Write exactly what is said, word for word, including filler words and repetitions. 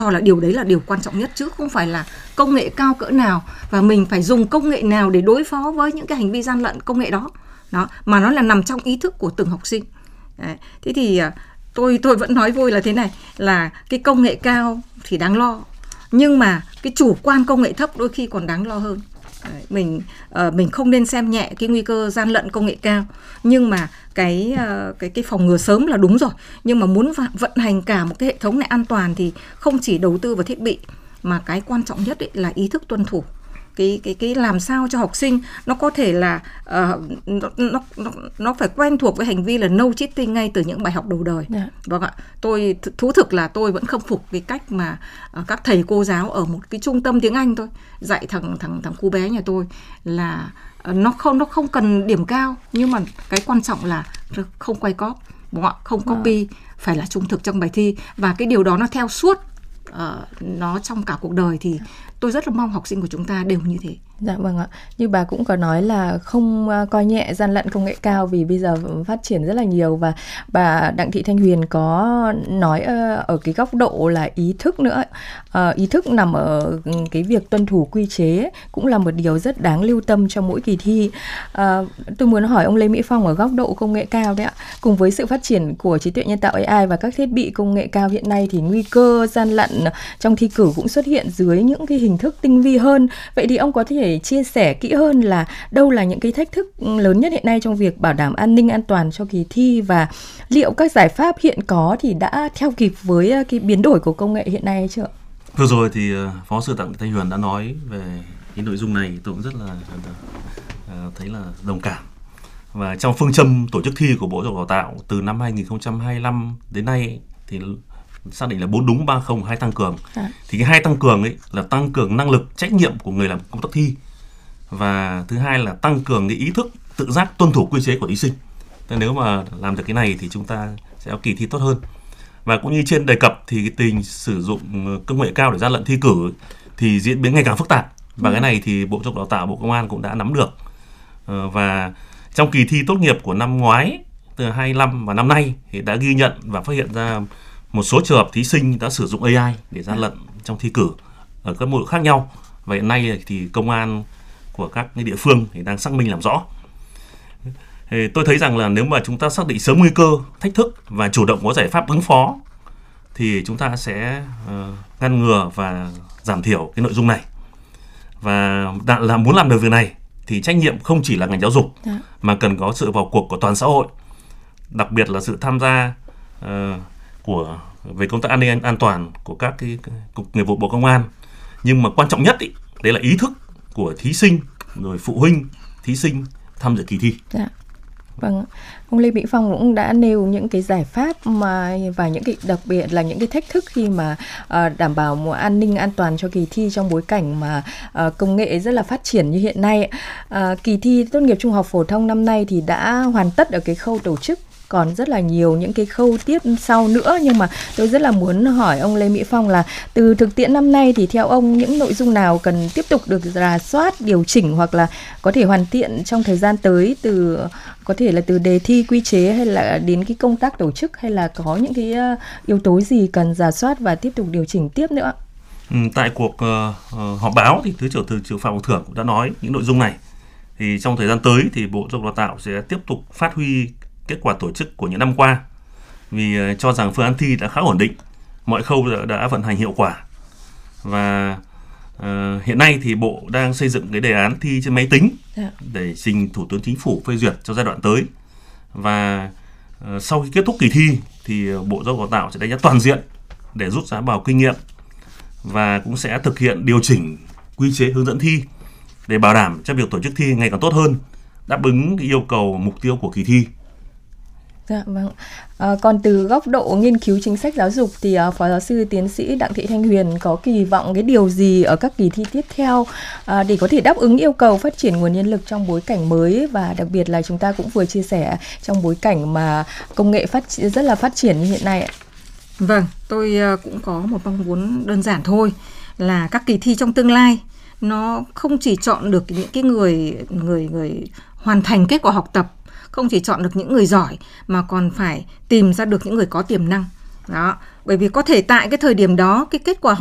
là điều đấy là điều quan trọng nhất, chứ không phải là công nghệ cao cỡ nào và mình phải dùng công nghệ nào để đối phó với những cái hành vi gian lận công nghệ đó. Đó, mà nó là nằm trong ý thức của từng học sinh. Đấy. Thế thì tôi tôi vẫn nói vui là thế này, là cái công nghệ cao thì đáng lo, nhưng mà cái chủ quan công nghệ thấp đôi khi còn đáng lo hơn. Đấy, mình uh, mình không nên xem nhẹ cái nguy cơ gian lận công nghệ cao, nhưng mà cái uh, cái cái phòng ngừa sớm là đúng rồi, nhưng mà muốn vận hành cả một cái hệ thống này an toàn thì không chỉ đầu tư vào thiết bị, mà cái quan trọng nhất ấy là ý thức tuân thủ. Cái cái cái làm sao cho học sinh nó có thể là uh, nó, nó nó nó phải quen thuộc với hành vi là no cheating ngay từ những bài học đầu đời. Yeah. Vâng ạ, tôi thú thực là tôi vẫn khâm phục cái cách mà uh, các thầy cô giáo ở một cái trung tâm tiếng Anh thôi dạy thằng thằng thằng cu bé nhà tôi là uh, nó không nó không cần điểm cao, nhưng mà cái quan trọng là không quay cóp, đúng không ạ? Không copy, yeah. Phải là trung thực trong bài thi, và cái điều đó nó theo suốt uh, nó trong cả cuộc đời, thì tôi rất là mong học sinh của chúng ta đều như thế. Dạ vâng ạ. Như bà cũng có nói là không coi nhẹ gian lận công nghệ cao vì bây giờ phát triển rất là nhiều, và bà Đặng Thị Thanh Huyền có nói ở cái góc độ là ý thức nữa. À, ý thức nằm ở cái việc tuân thủ quy chế cũng là một điều rất đáng lưu tâm trong mỗi kỳ thi. À, tôi muốn hỏi ông Lê Mỹ Phong ở góc độ công nghệ cao đấy ạ. Cùng với sự phát triển của trí tuệ nhân tạo a i và các thiết bị công nghệ cao hiện nay thì nguy cơ gian lận trong thi cử cũng xuất hiện dưới những cái hình thức tinh vi hơn. Vậy thì ông có thể chia sẻ kỹ hơn là đâu là những cái thách thức lớn nhất hiện nay trong việc bảo đảm an ninh an toàn cho kỳ thi, và liệu các giải pháp hiện có thì đã theo kịp với cái biến đổi của công nghệ hiện nay hay chưa? Vừa rồi thì Phó sư Đặng Thị Thanh Huyền đã nói về cái nội dung này, tôi cũng rất là thấy là đồng cảm. Và trong phương châm tổ chức thi của Bộ Giáo dục Đào tạo từ năm hai không hai lăm đến nay thì xác định là bốn đúng ba không hai tăng cường. À. Thì cái hai tăng cường ấy là tăng cường năng lực trách nhiệm của người làm công tác thi, và thứ hai là tăng cường cái ý thức tự giác tuân thủ quy chế của thí sinh. Nên nếu mà làm được cái này thì chúng ta sẽ có kỳ thi tốt hơn. Và cũng như trên đề cập thì cái tình sử dụng công nghệ cao để gian lận thi cử ấy, thì diễn biến ngày càng phức tạp, và ừ. cái này thì Bộ Giáo dục Đào tạo, Bộ Công an cũng đã nắm được. Ờ, và trong kỳ thi tốt nghiệp của năm ngoái từ hai mươi lăm và năm nay thì đã ghi nhận và phát hiện ra một số trường hợp thí sinh đã sử dụng a i để gian lận trong thi cử ở các mức độ khác nhau. Và hiện nay thì công an của các địa phương thì đang xác minh làm rõ. Thì tôi thấy rằng là nếu mà chúng ta xác định sớm nguy cơ, thách thức và chủ động có giải pháp ứng phó thì chúng ta sẽ uh, ngăn ngừa và giảm thiểu cái nội dung này. Và là muốn làm được việc này thì trách nhiệm không chỉ là ngành giáo dục, Đã. mà cần có sự vào cuộc của toàn xã hội, đặc biệt là sự tham gia uh, của về công tác an ninh an toàn của các cái cục nghiệp vụ Bộ Công an. Nhưng mà quan trọng nhất ý, đấy là ý thức của thí sinh, rồi phụ huynh thí sinh tham dự kỳ thi. Dạ. Vâng, ông Lê Mỹ Phong cũng đã nêu những cái giải pháp mà và những cái đặc biệt là những cái thách thức khi mà uh, đảm bảo một an ninh an toàn cho kỳ thi trong bối cảnh mà uh, công nghệ rất là phát triển như hiện nay. Uh, kỳ thi tốt nghiệp trung học phổ thông năm nay thì đã hoàn tất ở cái khâu tổ chức, còn rất là nhiều những cái khâu tiếp sau nữa, nhưng mà tôi rất là muốn hỏi ông Lê Mỹ Phong là từ thực tiễn năm nay thì theo ông những nội dung nào cần tiếp tục được rà soát, điều chỉnh hoặc là có thể hoàn thiện trong thời gian tới, từ có thể là từ đề thi, quy chế hay là đến cái công tác tổ chức, hay là có những cái yếu tố gì cần rà soát và tiếp tục điều chỉnh tiếp nữa? Ừ, tại cuộc uh, họp báo thì Thứ trưởng Thường trực Phạm Ngọc Thưởng cũng đã nói những nội dung này. Thì trong thời gian tới thì Bộ Giáo dục Đào tạo sẽ tiếp tục phát huy kết quả tổ chức của những năm qua, vì cho rằng phương án thi đã khá ổn định, mọi khâu đã, đã vận hành hiệu quả. Và uh, hiện nay thì Bộ đang xây dựng cái đề án thi trên máy tính để trình Thủ tướng Chính phủ phê duyệt cho giai đoạn tới. Và uh, sau khi kết thúc kỳ thi thì Bộ Giáo dục Đào tạo sẽ đánh giá toàn diện để rút ra bài học kinh nghiệm, và cũng sẽ thực hiện điều chỉnh quy chế hướng dẫn thi để bảo đảm cho việc tổ chức thi ngày càng tốt hơn, đáp ứng cái yêu cầu mục tiêu của kỳ thi. Dạ, vâng. À, còn từ góc độ nghiên cứu chính sách giáo dục thì uh, Phó giáo sư tiến sĩ Đặng Thị Thanh Huyền có kỳ vọng cái điều gì ở các kỳ thi tiếp theo uh, để có thể đáp ứng yêu cầu phát triển nguồn nhân lực trong bối cảnh mới, và đặc biệt là chúng ta cũng vừa chia sẻ trong bối cảnh mà công nghệ phát rất là phát triển như hiện nay ạ? Vâng, tôi uh, cũng có một mong muốn đơn giản thôi, là các kỳ thi trong tương lai nó không chỉ chọn được những cái người người người hoàn thành kết quả học tập, không chỉ chọn được những người giỏi, mà còn phải tìm ra được những người có tiềm năng Đó, bởi vì có thể tại cái thời điểm đó cái kết quả